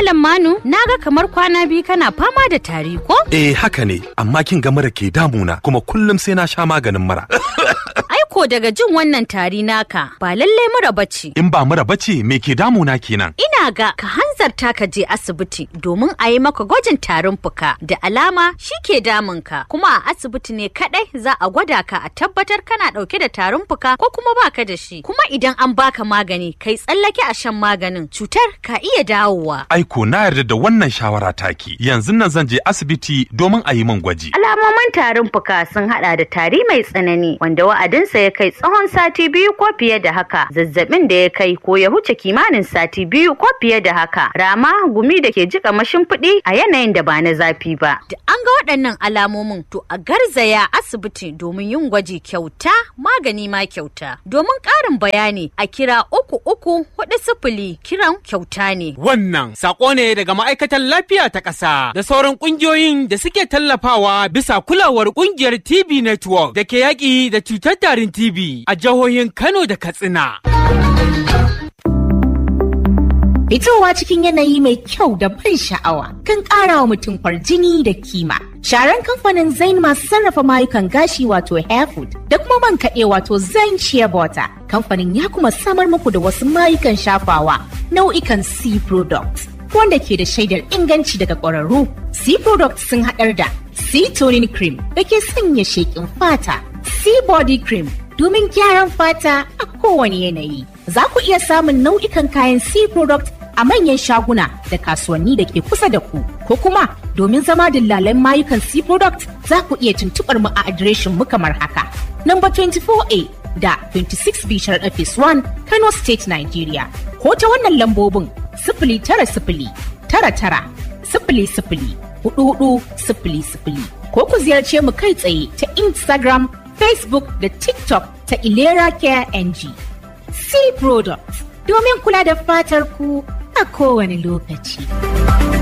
Malam Manu, naga kamar kwana biyu kana fama da tari ko? Haka ne, amma kin ga mura ke damuna kuma kullum sai na sha maganin mura. Aiko daga jin wannan tari naka ba lalle mura bace. In ba mura bace me ke damuna kenan? Ina ga ka hanzarta ka je asibiti domin a yi maka gwajin tarin fuka da alama shi ke damunka. Kuma a asibiti ne kadai za a gwada ka a tabbatar kana dauke da tarin fuka ko kuma baka da shi. Kuma idan an baka magani kai tsallake a shan maganin cutar ka iya dawowa. Aiko na yarda da wannan shawara taki. Yanzu nan zan je asibiti domin a yi min gwaji. Alamomin tarin fuka sun hada da tari mai tsanani wanda wa'adinsa ya kai tsawon sati 2 ko fiye da haka, zazzabin da ya kai ko ya huce kimanin sati 2 ko fiye da haka, rama, gumi da ke jika mashimfiɗi a yanayin da ba na zafi ba. Da an ga waɗannan alamomin to a garzaya asibiti domin yin gwaji kyauta, magani ma kyauta. Domin ƙarin bayani a kira 3340, kiran kyauta ne. Wannan sako ne daga ma'aikatan lafiya ta ƙasa da sauran ƙungiyoyin da suke tallafawa bisa kulawar ƙungiyar TB Network da ke yaƙi da cutar tarin TB a jihohin Kano da Katsina. Fitowa cikin yanayi mai kyau da ban sha'awa kan ƙara wa mutum kwarjini da kima. Sharan kamfanin Zain masu sarrafa mayukan gashi wato Hairfood da kuma man kaɗe wato Zain Shea Butter. Kamfanin ya kuma samar muku da wasu mayukan shafawa nau'ikan C products wanda ke da shaidar inganci daga ƙwararru. C products sun haɗar da C toning cream da ke sanya sheƙin fata, C body cream domin gyaran fata a kowane yanayi. Za ku iya samun nau'ikan kayan C product a manyan shaguna da kasuwanni da ke kusa da ku, ko kuma domin zama dillalan mayukan C product za ku iya tuntuɓar mu a adireshin mu kamar haka. Number 24A da 26B Sharaɗa Phase 1 Kano State, Nigeria. Ko ta wannan lambobin 0909900004400 ko ku ziyarce mu kai tsaye ta Instagram, Facebook da TikTok ta Ilera Care NG. C Products domin kula da fatar ku a kowane lokaci.